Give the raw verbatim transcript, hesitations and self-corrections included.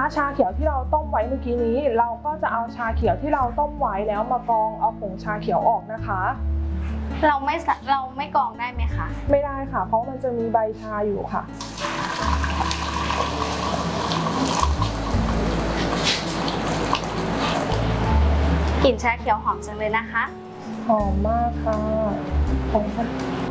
ชาเขียวที่เราต้มไว้เมื่อกี้นี้เราก็จะเอาชาเขียวที่เราต้มไว้แล้วมากรองเอาผงชาเขียวออกนะคะเราไม่เราไม่กรองได้ไหมคะไม่ได้ค่ะเพราะมันจะมีใบชาอยู่ค่ะกลิ่นชาเขียวหอมจังเลยนะคะหอมมากค่ะหอมค่ะ